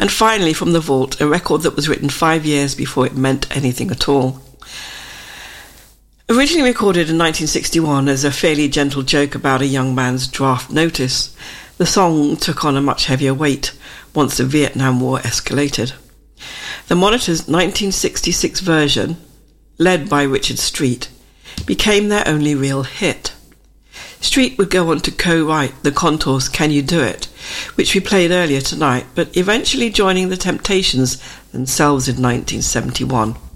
And finally, from the vault, a record that was written 5 years before it meant anything at all. Originally recorded in 1961 as a fairly gentle joke about a young man's draft notice, the song took on a much heavier weight once the Vietnam War escalated. The Monitors' 1966 version, led by Richard Street, became their only real hit. Street would go on to co-write the Contours' Can You Do It, which we played earlier tonight, but eventually joining the Temptations themselves in 1971.